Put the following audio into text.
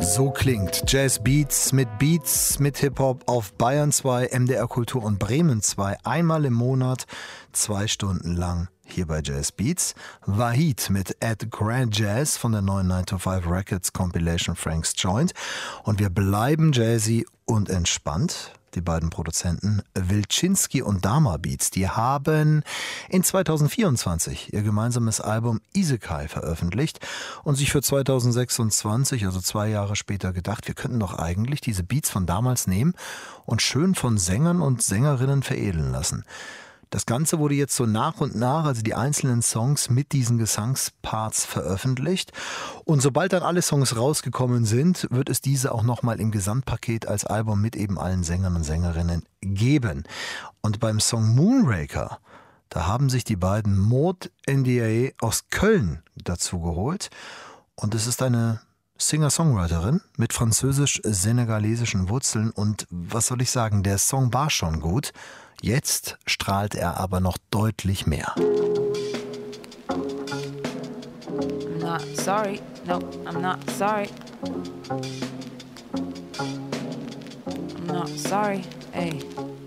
So klingt Jazz Beats mit Hip-Hop auf Bayern 2, MDR Kultur und Bremen 2. Einmal im Monat, 2 Stunden lang hier bei Jazz Beats. Wahid mit At Grand Jazz von der neuen 9to5 Records Compilation Frank's Joint. Und wir bleiben jazzy und entspannt. Die beiden Produzenten Wilczynski und Dama Beats, die haben in 2024 ihr gemeinsames Album Isekai veröffentlicht und sich für 2026, also 2 Jahre später, gedacht, wir könnten doch eigentlich diese Beats von damals nehmen und schön von Sängern und Sängerinnen veredeln lassen. Das Ganze wurde jetzt so nach und nach, also die einzelnen Songs mit diesen Gesangsparts veröffentlicht. Und sobald dann alle Songs rausgekommen sind, wird es diese auch nochmal im Gesamtpaket als Album mit eben allen Sängern und Sängerinnen geben. Und beim Song Moonraker, da haben sich die beiden Maud Ndiaye aus Köln dazu geholt. Und es ist eine Singer-Songwriterin mit französisch-senegalesischen Wurzeln. Und was soll ich sagen, der Song war schon gut. Jetzt strahlt er aber noch deutlich mehr. I'm not sorry. No, I'm not sorry. I'm not sorry. Hey.